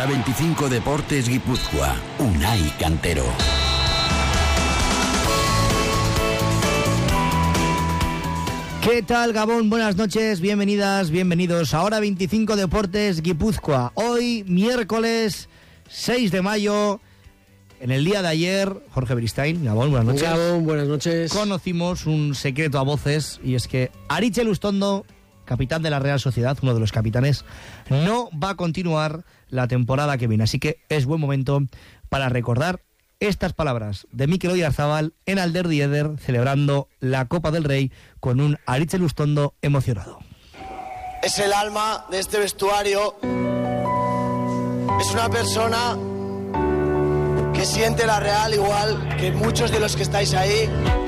25 Deportes Guipúzcoa. Unai Cantero. ¿Qué tal, Gabón? Buenas noches, bienvenidas, bienvenidos a Hora 25 Deportes Guipúzcoa. Hoy, miércoles 6 de mayo, en el día de ayer, Jorge Beristain, Gabón, buenas noches. Gabón, buenas noches. Conocimos un secreto a voces, y es que Aritz Elustondo, capitán de la Real Sociedad, uno de los capitanes, no va a continuar la temporada que viene. Así que es buen momento para recordar estas palabras de Mikel Oyarzabal en Alderdi Eder, celebrando la Copa del Rey con un Aritz Elustondo emocionado. Es el alma de este vestuario. Es una persona que siente la Real igual que muchos de los que estáis ahí.